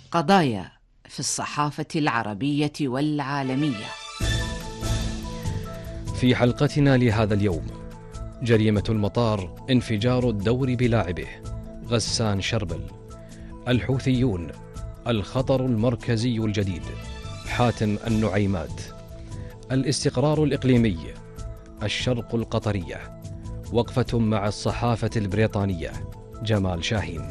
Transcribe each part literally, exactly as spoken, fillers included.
قضايا في الصحافة العربية والعالمية. في حلقتنا لهذا اليوم: جريمة المطار، انفجار الدور بلاعبه، غسان شربل، الحوثيون، الخطر المركزي الجديد، حاتم النعيمات، الاستقرار الإقليمي، الشرق القطرية، وقفة مع الصحافة البريطانية، جمال شاهين.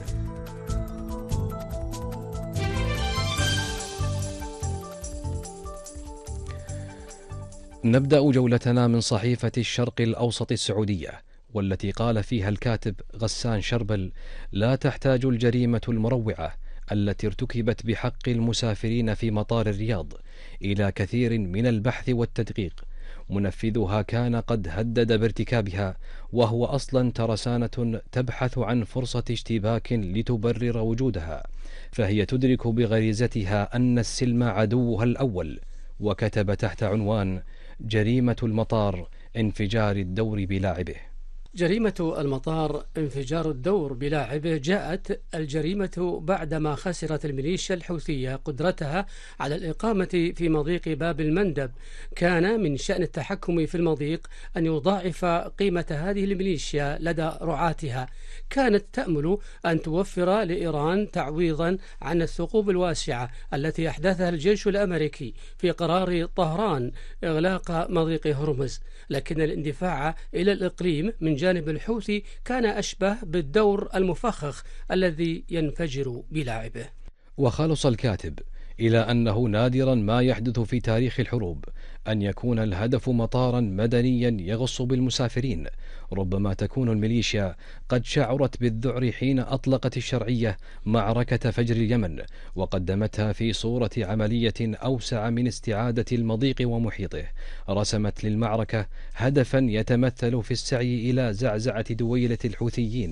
نبدأ جولتنا من صحيفة الشرق الأوسط السعودية، والتي قال فيها الكاتب غسان شربل: لا تحتاج الجريمة المروعة التي ارتكبت بحق المسافرين في مطار الرياض إلى كثير من البحث والتدقيق. منفذها كان قد هدد بارتكابها، وهو أصلا ترسانة تبحث عن فرصة اشتباك لتبرر وجودها، فهي تدرك بغريزتها أن السلم عدوها الأول. وكتب تحت عنوان: جريمة المطار، انفجار الدور بلاعبه. جريمة المطار، انفجار الدور بلاعبه. جاءت الجريمة بعدما خسرت الميليشيا الحوثية قدرتها على الإقامة في مضيق باب المندب. كان من شأن التحكم في المضيق أن يضاعف قيمة هذه الميليشيا لدى رعاتها. كانت تأمل أن توفر لإيران تعويضا عن الثقوب الواسعة التي أحدثها الجيش الأمريكي في قرار طهران إغلاق مضيق هرمز، لكن الاندفاع إلى الإقليم من جانب الحوثي كان أشبه بالدور المفخخ الذي ينفجر بلاعبه. وخلص الكاتب إلى أنه نادرا ما يحدث في تاريخ الحروب أن يكون الهدف مطارا مدنيا يغص بالمسافرين. ربما تكون الميليشيا قد شعرت بالذعر حين أطلقت الشرعية معركة فجر اليمن، وقدمتها في صورة عملية أوسع من استعادة المضيق ومحيطه. رسمت للمعركة هدفا يتمثل في السعي إلى زعزعة دويلة الحوثيين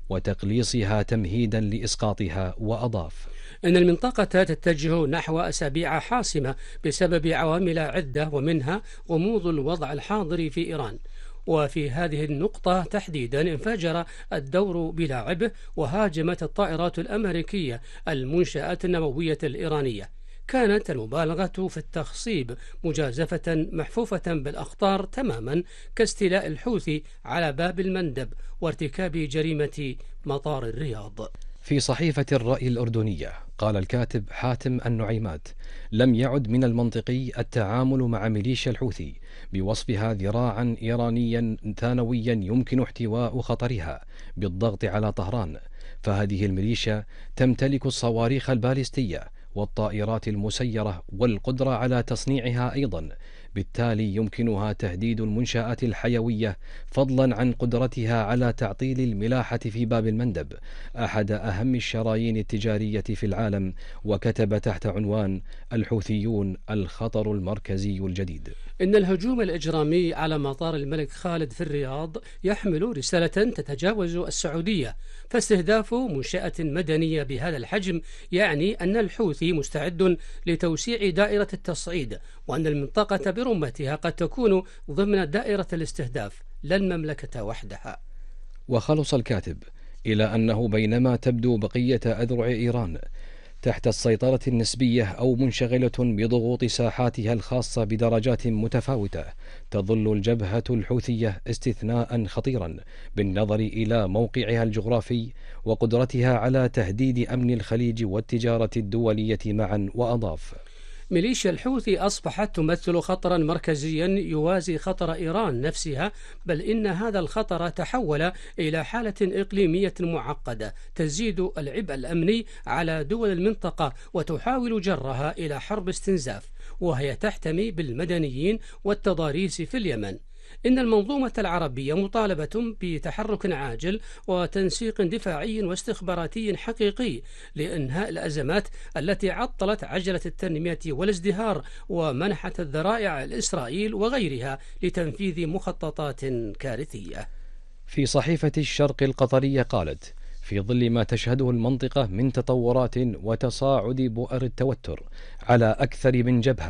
وتقليصها تمهيدا لإسقاطها. وأضاف: إن المنطقة تتجه نحو أسابيع حاسمة بسبب عوامل عدة، ومنها غموض الوضع الحاضر في إيران. وفي هذه النقطة تحديدا انفجر الدور بلاعبه، وهاجمت الطائرات الأمريكية المنشآت النووية الإيرانية. كانت المبالغة في التخصيب مجازفة محفوفة بالأخطار تماما، كاستيلاء الحوثي على باب المندب وارتكاب جريمة مطار الرياض. في صحيفة الرأي الأردنية قال الكاتب حاتم النعيمات: لم يعد من المنطقي التعامل مع ميليشيا الحوثي بوصفها ذراعا إيرانيا ثانويا يمكن احتواء خطرها بالضغط على طهران، فهذه الميليشيا تمتلك الصواريخ البالستية والطائرات المسيرة والقدرة على تصنيعها أيضا، بالتالي يمكنها تهديد المنشآت الحيوية، فضلا عن قدرتها على تعطيل الملاحة في باب المندب، أحد أهم الشرايين التجارية في العالم. وكتب تحت عنوان: الحوثيون، الخطر المركزي الجديد. إن الهجوم الإجرامي على مطار الملك خالد في الرياض يحمل رسالة تتجاوز السعودية، فاستهداف منشأة مدنية بهذا الحجم يعني أن الحوثي مستعد لتوسيع دائرة التصعيد، وأن المنطقة برمتها قد تكون ضمن دائرة الاستهداف، لا المملكة وحدها. وخلص الكاتب إلى أنه بينما تبدو بقية أذرع إيران تحت السيطرة النسبية أو منشغلة بضغوط ساحاتها الخاصة بدرجات متفاوتة، تظل الجبهة الحوثية استثناء خطيرا بالنظر إلى موقعها الجغرافي وقدرتها على تهديد أمن الخليج والتجارة الدولية معا. وأضاف: ميليشيا الحوثي أصبحت تمثل خطرا مركزيا يوازي خطر إيران نفسها، بل إن هذا الخطر تحول إلى حالة إقليمية معقدة تزيد العبء الأمني على دول المنطقة وتحاول جرها إلى حرب استنزاف، وهي تحتمي بالمدنيين والتضاريس في اليمن. إن المنظومة العربية مطالبة بتحرك عاجل وتنسيق دفاعي واستخباراتي حقيقي لإنهاء الأزمات التي عطلت عجلة التنمية والازدهار ومنحت الذرائع لإسرائيل وغيرها لتنفيذ مخططات كارثية. في صحيفة الشرق القطرية قالت: في ظل ما تشهده المنطقة من تطورات وتصاعد بؤر التوتر على أكثر من جبهة،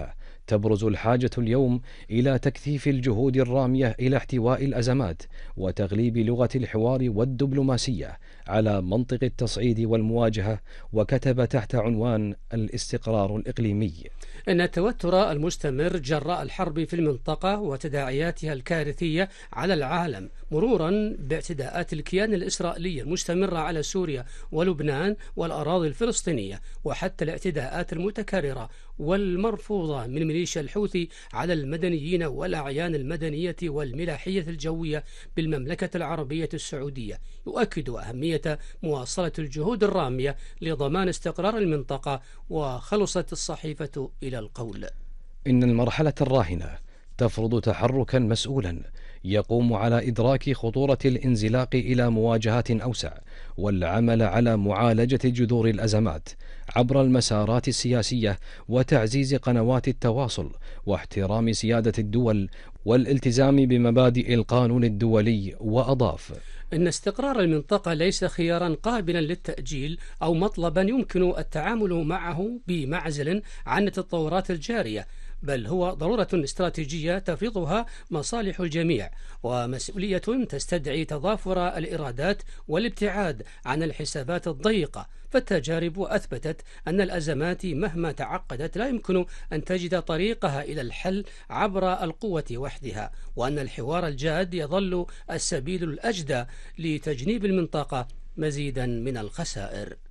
تبرز الحاجة اليوم إلى تكثيف الجهود الرامية إلى احتواء الأزمات وتغليب لغة الحوار والدبلوماسية على منطق التصعيد والمواجهة. وكتب تحت عنوان الاستقرار الإقليمي: إن التوتر المستمر جراء الحرب في المنطقة وتداعياتها الكارثية على العالم، مرورا باعتداءات الكيان الإسرائيلي المستمرة على سوريا ولبنان والأراضي الفلسطينية، وحتى الاعتداءات المتكررة والمرفوضة من ميليشيا الحوثي على المدنيين والأعيان المدنية والملاحية الجوية بالمملكة العربية السعودية، يؤكد أهمية مواصلة الجهود الرامية لضمان استقرار المنطقة. وخلصت الصحيفة إلى القول: إن المرحلة الراهنة تفرض تحركا مسؤولا يقوم على إدراك خطورة الانزلاق إلى مواجهات أوسع، والعمل على معالجة جذور الأزمات عبر المسارات السياسية وتعزيز قنوات التواصل واحترام سيادة الدول والالتزام بمبادئ القانون الدولي. وأضاف: إن استقرار المنطقة ليس خيارا قابلا للتأجيل أو مطلبا يمكن التعامل معه بمعزل عن التطورات الجارية، بل هو ضرورة استراتيجية تفرضها مصالح الجميع، ومسؤولية تستدعي تضافر الإرادات والابتعاد عن الحسابات الضيقة. فالتجارب أثبتت أن الأزمات مهما تعقدت لا يمكن أن تجد طريقها إلى الحل عبر القوة وحدها، وأن الحوار الجاد يظل السبيل الأجدى لتجنيب المنطقة مزيدا من الخسائر.